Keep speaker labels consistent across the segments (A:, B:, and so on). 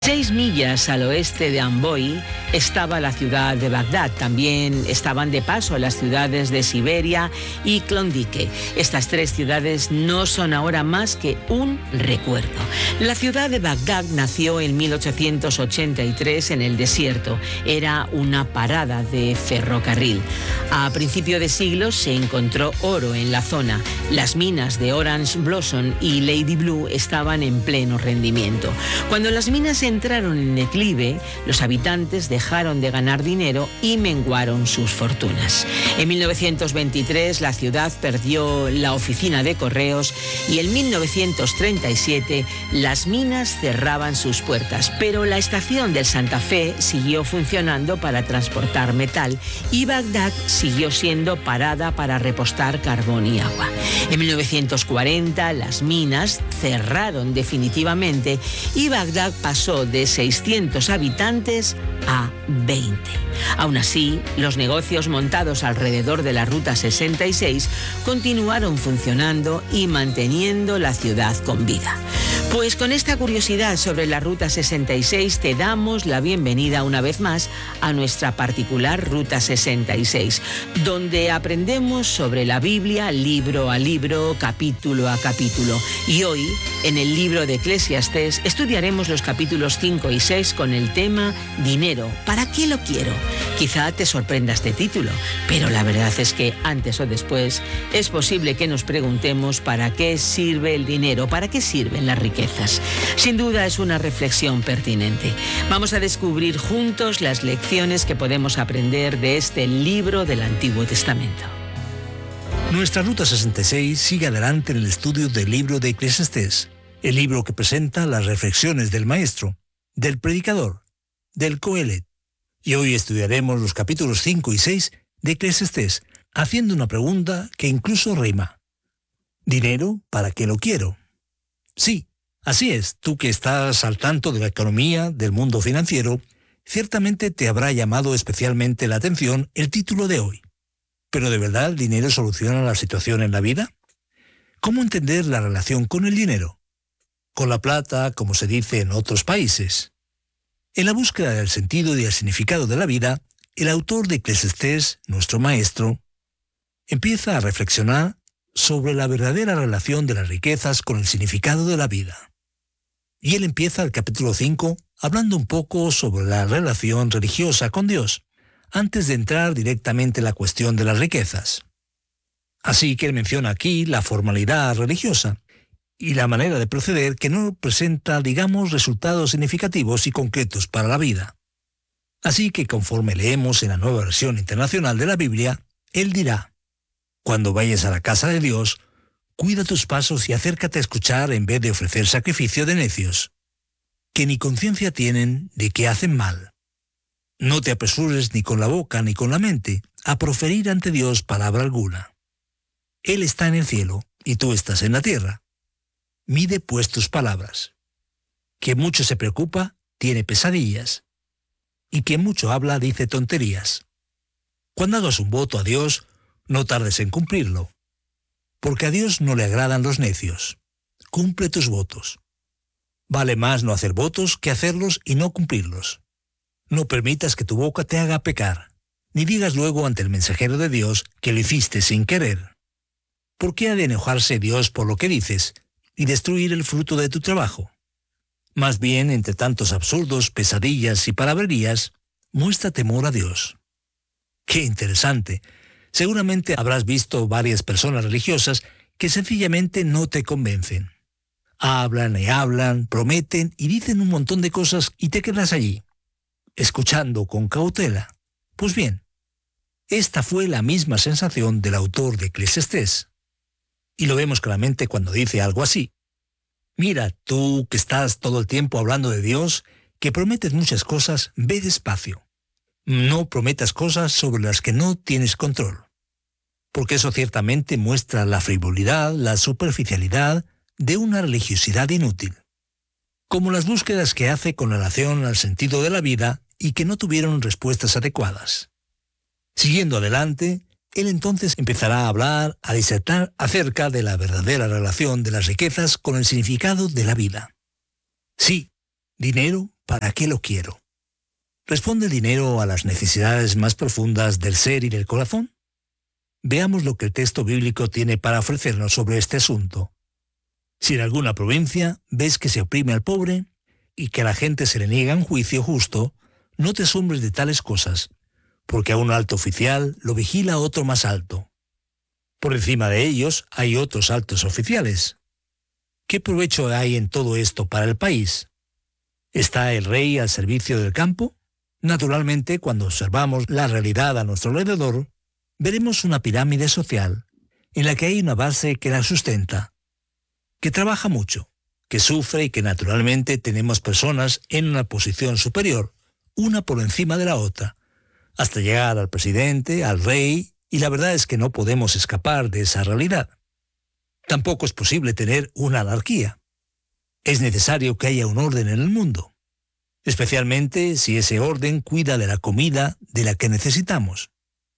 A: 6 millas al oeste de Amboy estaba la ciudad de Bagdad. También estaban de paso las ciudades de Siberia y Klondike. Estas 3 ciudades no son ahora más que un recuerdo. La ciudad de Bagdad nació en 1883 en el desierto. Era una parada de ferrocarril. A principio de siglo se encontró oro en la zona. Las minas de Orange Blossom y Lady Blue estaban en pleno rendimiento. Cuando las minas entraron en declive, los habitantes dejaron de ganar dinero y menguaron sus fortunas. En 1923 la ciudad perdió la oficina de correos y en 1937 las minas cerraban sus puertas, pero la estación del Santa Fe siguió funcionando para transportar metal y Bagdad siguió siendo parada para repostar carbón y agua. En 1940 las minas cerraron definitivamente y Bagdad pasó de 600 habitantes a 20. Aún así, los negocios montados alrededor de la Ruta 66 continuaron funcionando y manteniendo la ciudad con vida. Pues con esta curiosidad sobre la Ruta 66 te damos la bienvenida una vez más a nuestra particular Ruta 66, donde aprendemos sobre la Biblia libro a libro, capítulo a capítulo. Y hoy, en el libro de Eclesiastés, estudiaremos los capítulos 5 y 6 con el tema Dinero. ¿Para qué lo quiero? Quizá te sorprenda este título, pero la verdad es que antes o después es posible que nos preguntemos ¿para qué sirve el dinero? ¿Para qué sirven las riquezas? Sin duda es una reflexión pertinente. Vamos a descubrir juntos las lecciones que podemos aprender de este libro del Antiguo Testamento.
B: Nuestra Ruta 66 sigue adelante en el estudio del libro de Eclesiastés, el libro que presenta las reflexiones del maestro, del predicador, del Coelet. Y hoy estudiaremos los capítulos 5 y 6 de Eclesiastés, haciendo una pregunta que incluso rima. ¿Dinero? ¿Para qué lo quiero? Sí, así es, tú que estás al tanto de la economía, del mundo financiero, ciertamente te habrá llamado especialmente la atención el título de hoy. ¿Pero de verdad el dinero soluciona la situación en la vida? ¿Cómo entender la relación con el dinero? Con la plata, como se dice en otros países. En la búsqueda del sentido y del significado de la vida, el autor de Eclesiastés, nuestro maestro, empieza a reflexionar sobre la verdadera relación de las riquezas con el significado de la vida. Y él empieza el capítulo 5 hablando un poco sobre la relación religiosa con Dios, antes de entrar directamente en la cuestión de las riquezas. Así que él menciona aquí la formalidad religiosa y la manera de proceder que no presenta, digamos, resultados significativos y concretos para la vida. Así que conforme leemos en la Nueva Versión Internacional de la Biblia, él dirá: cuando vayas a la casa de Dios, cuida tus pasos y acércate a escuchar en vez de ofrecer sacrificio de necios, que ni conciencia tienen de que hacen mal. No te apresures ni con la boca ni con la mente a proferir ante Dios palabra alguna. Él está en el cielo y tú estás en la tierra. Mide pues tus palabras. Que mucho se preocupa, tiene pesadillas, y que mucho habla, dice tonterías. Cuando hagas un voto a Dios, no tardes en cumplirlo, porque a Dios no le agradan los necios. Cumple tus votos. Vale más no hacer votos que hacerlos y no cumplirlos. No permitas que tu boca te haga pecar, ni digas luego ante el mensajero de Dios que lo hiciste sin querer. ¿Por qué ha de enojarse Dios por lo que dices y destruir el fruto de tu trabajo? Más bien, entre tantos absurdos, pesadillas y palabrerías, muestra temor a Dios. ¡Qué interesante! Seguramente habrás visto varias personas religiosas que sencillamente no te convencen. Hablan y hablan, prometen y dicen un montón de cosas y te quedas allí, escuchando con cautela. Pues bien, esta fue la misma sensación del autor de Eclesiastés. Y lo vemos claramente cuando dice algo así: mira, tú que estás todo el tiempo hablando de Dios, que prometes muchas cosas, ve despacio. No prometas cosas sobre las que no tienes control, porque eso ciertamente muestra la frivolidad, la superficialidad de una religiosidad inútil, como las búsquedas que hace con relación al sentido de la vida y que no tuvieron respuestas adecuadas. Siguiendo adelante, él entonces empezará a hablar, a disertar acerca de la verdadera relación de las riquezas con el significado de la vida. Sí, dinero, ¿para qué lo quiero? ¿Responde el dinero a las necesidades más profundas del ser y del corazón? Veamos lo que el texto bíblico tiene para ofrecernos sobre este asunto. Si en alguna provincia ves que se oprime al pobre y que a la gente se le niega un juicio justo, no te asombres de tales cosas, porque a un alto oficial lo vigila otro más alto. Por encima de ellos hay otros altos oficiales. ¿Qué provecho hay en todo esto para el país? ¿Está el rey al servicio del campo? Naturalmente, cuando observamos la realidad a nuestro alrededor, veremos una pirámide social en la que hay una base que la sustenta, que trabaja mucho, que sufre y que naturalmente tenemos personas en una posición superior, una por encima de la otra, hasta llegar al presidente, al rey, y la verdad es que no podemos escapar de esa realidad. Tampoco es posible tener una anarquía. Es necesario que haya un orden en el mundo, especialmente si ese orden cuida de la comida de la que necesitamos.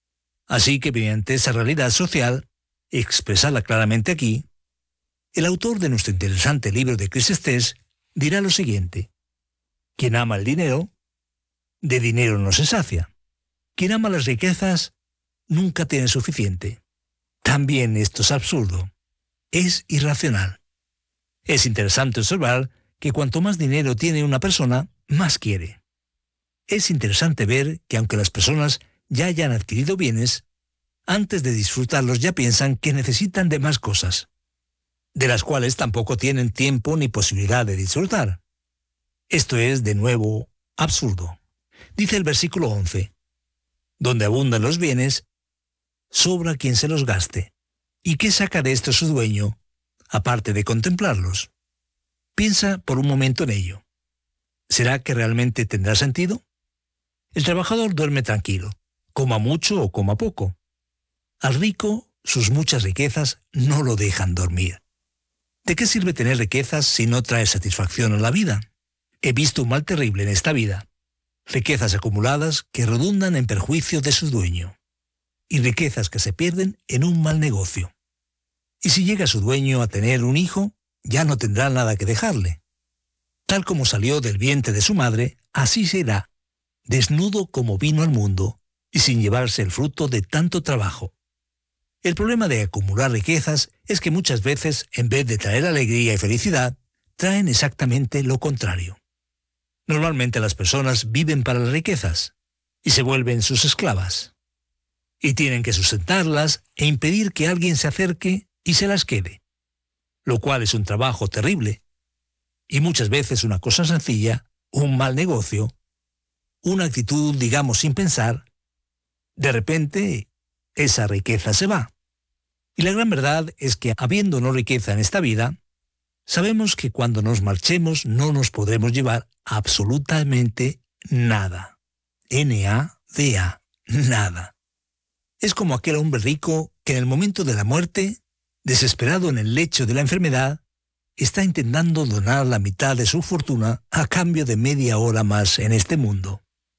B: Así que mediante esa realidad social, expresada claramente aquí, el autor de nuestro interesante libro de Eclesiastés dirá lo siguiente: quien ama el dinero, de dinero no se sacia. Quien ama las riquezas, nunca tiene suficiente. También esto es absurdo. Es irracional. Es interesante observar que cuanto más dinero tiene una persona, más quiere. Es interesante ver que aunque las personas ya hayan adquirido bienes, antes de disfrutarlos ya piensan que necesitan de más cosas, de las cuales tampoco tienen tiempo ni posibilidad de disfrutar. Esto es, de nuevo, absurdo. Dice el versículo 11, donde abundan los bienes, sobra quien se los gaste. ¿Y qué saca de esto su dueño, aparte de contemplarlos? Piensa por un momento en ello. ¿Será que realmente tendrá sentido? El trabajador duerme tranquilo, coma mucho o coma poco. Al rico, sus muchas riquezas no lo dejan dormir. ¿De qué sirve tener riquezas si no trae satisfacción a la vida? He visto un mal terrible en esta vida. Riquezas acumuladas que redundan en perjuicio de su dueño, y riquezas que se pierden en un mal negocio. Y si llega su dueño a tener un hijo, ya no tendrá nada que dejarle. Tal como salió del vientre de su madre, así se irá, desnudo como vino al mundo, y sin llevarse el fruto de tanto trabajo. El problema de acumular riquezas es que muchas veces, en vez de traer alegría y felicidad, traen exactamente lo contrario. Normalmente las personas viven para las riquezas y se vuelven sus esclavas. Y tienen que sustentarlas e impedir que alguien se acerque y se las quede, lo cual es un trabajo terrible y muchas veces una cosa sencilla, un mal negocio, una actitud, digamos, sin pensar. De repente, esa riqueza se va. Y la gran verdad es que, habiendo no riqueza en esta vida, sabemos que cuando nos marchemos no nos podremos llevar absolutamente nada. N-A-D-A, nada. Es como aquel hombre rico que en el momento de la muerte, desesperado en el lecho de la enfermedad, está intentando donar la mitad de su fortuna a cambio de media hora más en este mundo.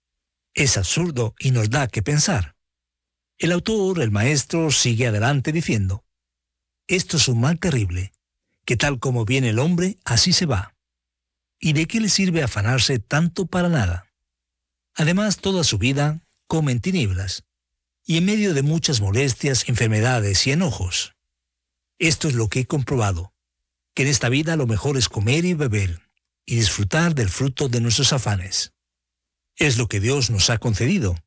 B: Es absurdo y nos da que pensar. El autor, el maestro, sigue adelante diciendo: esto es un mal terrible, que tal como viene el hombre, así se va. ¿Y de qué le sirve afanarse tanto para nada? Además, toda su vida come en tinieblas, y en medio de muchas molestias, enfermedades y enojos. Esto es lo que he comprobado, que en esta vida lo mejor es comer y beber, y disfrutar del fruto de nuestros afanes. Es lo que Dios nos ha concedido.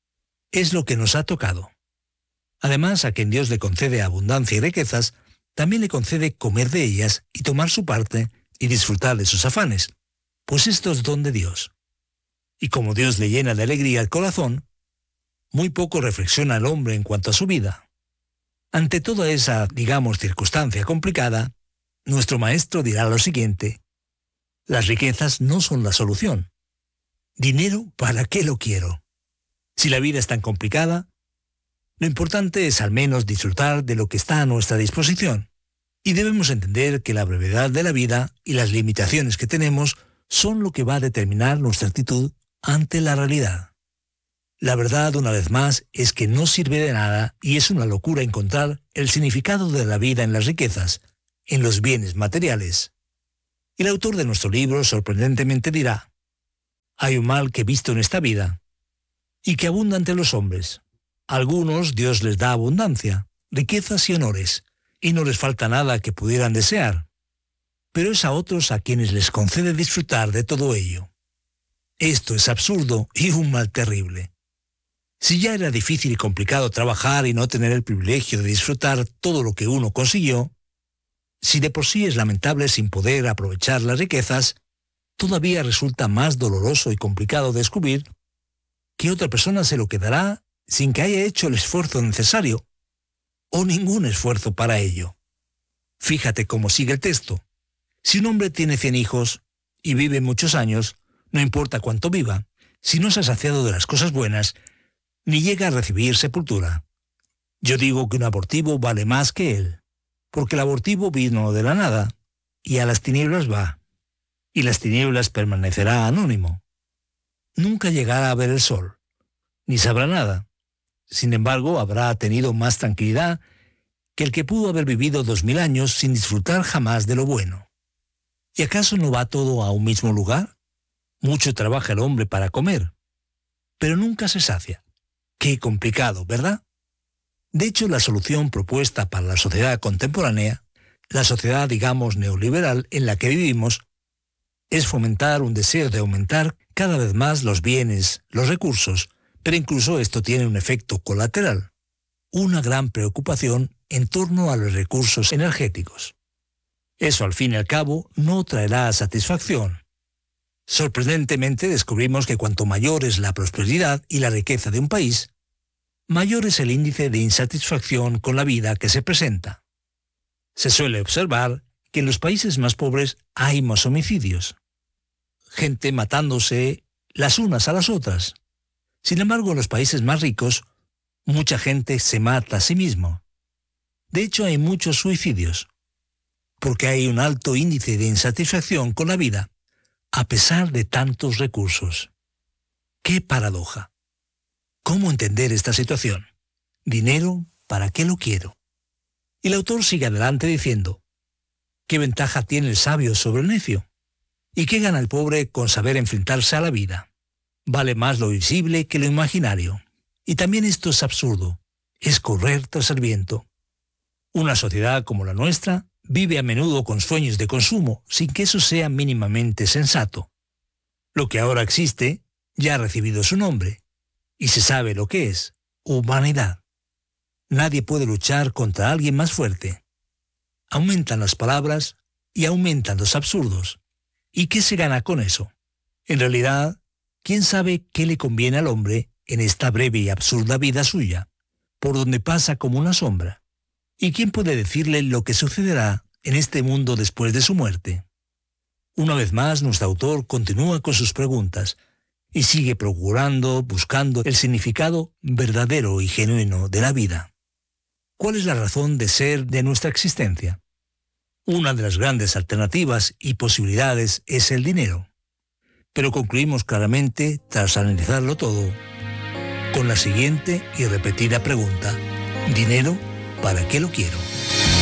B: Es lo que nos ha tocado. Además, a quien Dios le concede abundancia y riquezas, también le concede comer de ellas y tomar su parte y disfrutar de sus afanes, pues esto es don de Dios. Y como Dios le llena de alegría el corazón, muy poco reflexiona el hombre en cuanto a su vida. Ante toda esa, digamos, circunstancia complicada, nuestro maestro dirá lo siguiente: las riquezas no son la solución. Dinero, ¿para qué lo quiero? Si la vida es tan complicada, lo importante es al menos disfrutar de lo que está a nuestra disposición. Y debemos entender que la brevedad de la vida y las limitaciones que tenemos son lo que va a determinar nuestra actitud ante la realidad. La verdad, una vez más, es que no sirve de nada y es una locura encontrar el significado de la vida en las riquezas, en los bienes materiales. El autor de nuestro libro sorprendentemente dirá: Hay un mal que he visto en esta vida y que abunda entre los hombres. A algunos Dios les da abundancia, riquezas y honores, y no les falta nada que pudieran desear. Pero es a otros a quienes les concede disfrutar de todo ello. Esto es absurdo y un mal terrible. Si ya era difícil y complicado trabajar y no tener el privilegio de disfrutar todo lo que uno consiguió, si de por sí es lamentable sin poder aprovechar las riquezas, todavía resulta más doloroso y complicado descubrir que otra persona se lo quedará sin que haya hecho el esfuerzo necesario o ningún esfuerzo para ello. Fíjate cómo sigue el texto. Si un hombre tiene 100 hijos y vive muchos años, no importa cuánto viva, si no se ha saciado de las cosas buenas, ni llega a recibir sepultura. Yo digo que un abortivo vale más que él, porque el abortivo vino de la nada, y a las tinieblas va, y las tinieblas permanecerá anónimo. Nunca llegará a ver el sol, ni sabrá nada. Sin embargo, habrá tenido más tranquilidad que el que pudo haber vivido 2000 años sin disfrutar jamás de lo bueno. ¿Y acaso no va todo a un mismo lugar? Mucho trabaja el hombre para comer, pero nunca se sacia. Qué complicado, ¿verdad? De hecho, la solución propuesta para la sociedad contemporánea, la sociedad, digamos, neoliberal en la que vivimos, es fomentar un deseo de aumentar cada vez más los bienes, los recursos, pero incluso esto tiene un efecto colateral, una gran preocupación en torno a los recursos energéticos. Eso, al fin y al cabo, no traerá satisfacción. Sorprendentemente descubrimos que cuanto mayor es la prosperidad y la riqueza de un país, mayor es el índice de insatisfacción con la vida que se presenta. Se suele observar que en los países más pobres hay más homicidios, gente matándose las unas a las otras. Sin embargo, en los países más ricos, mucha gente se mata a sí mismo. De hecho, hay muchos suicidios, porque hay un alto índice de insatisfacción con la vida, a pesar de tantos recursos. ¡Qué paradoja! ¿Cómo entender esta situación? Dinero, ¿para qué lo quiero? Y el autor sigue adelante diciendo, ¿qué ventaja tiene el sabio sobre el necio? ¿Y qué gana el pobre con saber enfrentarse a la vida? Vale más lo visible que lo imaginario. Y también esto es absurdo, es correr tras el viento. Una sociedad como la nuestra vive a menudo con sueños de consumo sin que eso sea mínimamente sensato. Lo que ahora existe ya ha recibido su nombre, y se sabe lo que es: humanidad. Nadie puede luchar contra alguien más fuerte. Aumentan las palabras y aumentan los absurdos. ¿Y qué se gana con eso? En realidad, ¿quién sabe qué le conviene al hombre en esta breve y absurda vida suya, por donde pasa como una sombra? ¿Y quién puede decirle lo que sucederá en este mundo después de su muerte? Una vez más, nuestro autor continúa con sus preguntas y sigue buscando el significado verdadero y genuino de la vida. ¿Cuál es la razón de ser de nuestra existencia? Una de las grandes alternativas y posibilidades es el dinero. Pero concluimos claramente, tras analizarlo todo, con la siguiente y repetida pregunta: ¿dinero? ¿Para qué lo quiero?